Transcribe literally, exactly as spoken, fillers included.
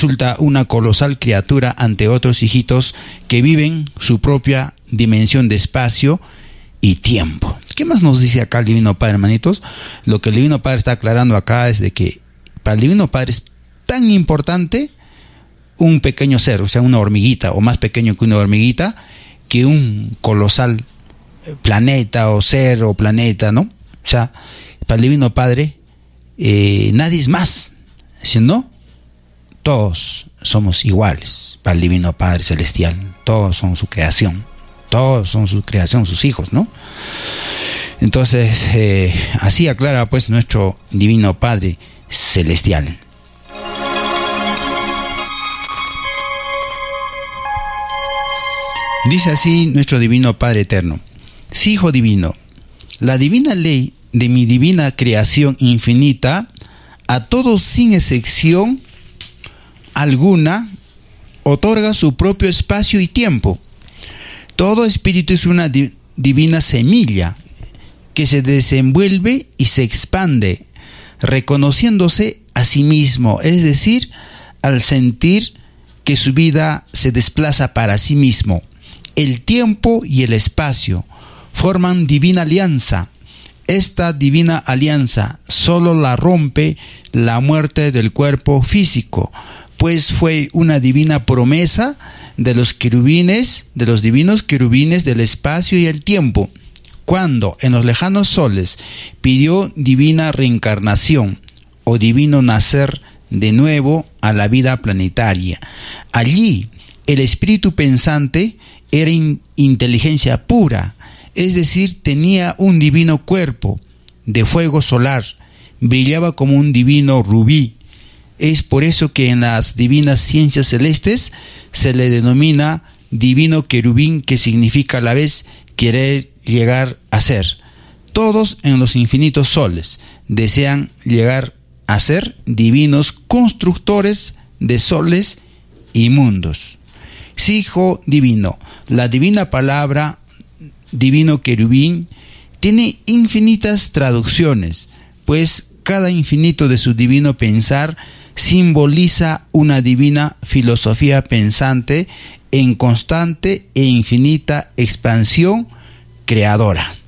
resulta una colosal criatura ante otros hijitos que viven su propia dimensión de espacio y tiempo. ¿Qué más nos dice acá el Divino Padre, hermanitos? Lo que el Divino Padre está aclarando acá es de que para el Divino Padre es tan importante un pequeño ser, o sea, una hormiguita, o más pequeño que una hormiguita, que un colosal planeta o ser o planeta, ¿no? O sea, para el Divino Padre eh, nadie es más, sino todos somos iguales para el Divino Padre Celestial, todos son su creación, todos son su creación, sus hijos, ¿no? Entonces, eh, así aclara pues nuestro Divino Padre Celestial. Dice así nuestro Divino Padre Eterno: sí, Hijo Divino, la divina ley de mi divina creación infinita, a todos sin excepción alguna, otorga su propio espacio y tiempo. Todo espíritu es una di- divina semilla que se desenvuelve y se expande, reconociéndose a sí mismo, es decir, al sentir que su vida se desplaza para sí mismo. El tiempo y el espacio forman divina alianza. Esta divina alianza solo la rompe la muerte del cuerpo físico, pues fue una divina promesa de los querubines, de los divinos querubines del espacio y el tiempo, cuando en los lejanos soles pidió divina reencarnación o divino nacer de nuevo a la vida planetaria. Allí el espíritu pensante era in- inteligencia pura, es decir, tenía un divino cuerpo de fuego solar, brillaba como un divino rubí. Es por eso que en las divinas ciencias celestes se le denomina divino querubín, que significa a la vez querer llegar a ser. Todos en los infinitos soles desean llegar a ser divinos constructores de soles y mundos. Sí, Hijo Divino, la divina palabra divino querubín tiene infinitas traducciones, pues cada infinito de su divino pensar simboliza una divina filosofía pensante en constante e infinita expansión creadora.